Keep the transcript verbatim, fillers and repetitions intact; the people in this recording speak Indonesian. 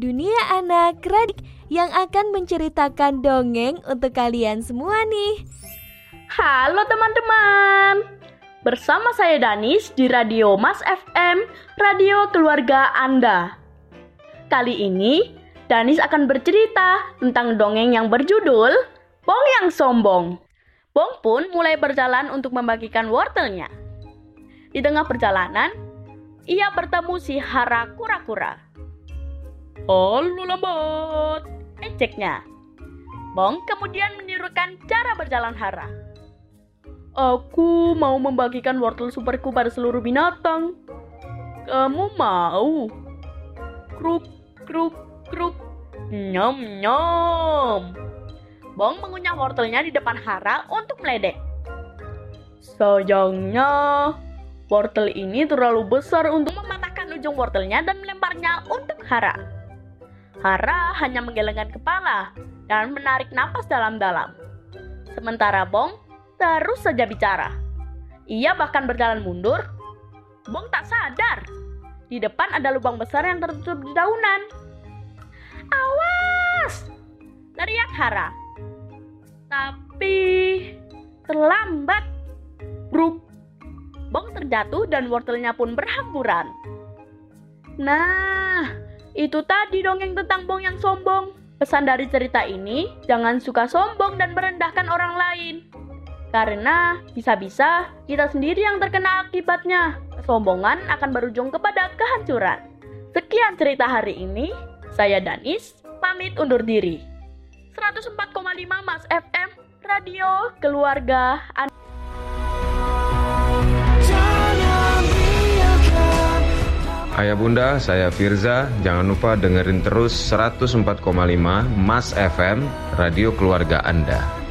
Dunia Anak Radio yang akan menceritakan dongeng untuk kalian semua nih. Halo teman-teman, bersama saya Danis di Radio Mas F M, Radio Keluarga Anda. Kali ini Danis akan bercerita tentang dongeng yang berjudul Bong yang Sombong. Bong pun mulai berjalan untuk membagikan wortelnya. Di tengah perjalanan, ia bertemu si Hara kura-kura. "Halo lambat," ejeknya. Bong kemudian menirukan cara berjalan Hara. "Aku mau membagikan wortel superku pada seluruh binatang. Kamu mau?" Kruk, kruk, kruk. Nyom, nyom. Bong mengunyah wortelnya di depan Hara untuk meledek. "Sayangnya, wortel ini terlalu besar untuk mematahkan ujung wortelnya dan melemparnya untuk Hara." Hara hanya menggelengkan kepala dan menarik napas dalam-dalam. Sementara Bong terus saja bicara. Ia bahkan berjalan mundur. Bong tak sadar. Di depan ada lubang besar yang tertutup dedaunan. "Awas!" teriak Hara. Tapi terlambat. Bruk. Bong terjatuh dan wortelnya pun berhamburan. Nah, itu tadi dongeng tentang Bong yang sombong. Pesan dari cerita ini, jangan suka sombong dan merendahkan orang lain. Karena bisa-bisa kita sendiri yang terkena akibatnya. Kesombongan akan berujung kepada kehancuran. Sekian cerita hari ini. Saya Danis, pamit undur diri. seratus empat koma lima Mas F M, Radio Keluarga Anda. Ayah bunda, saya Firza. Jangan lupa dengerin terus seratus empat koma lima Mas F M, Radio Keluarga Anda.